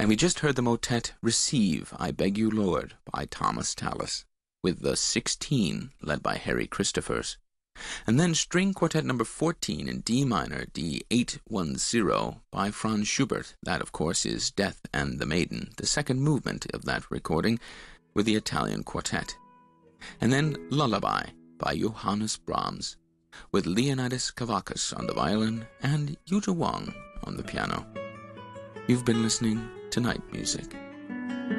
And we just heard the motet Receive, I Beg You, Lord, by Thomas Tallis, with the 16 led by Harry Christophers. And then String Quartet number 14 in D minor, D810, by Franz Schubert. That, of course, is Death and the Maiden, the second movement of that recording, with the Italian quartet. And then Lullaby, by Johannes Brahms, with Leonidas Kavakis on the violin and Yuja Wang on the piano. You've been listening to Night Music.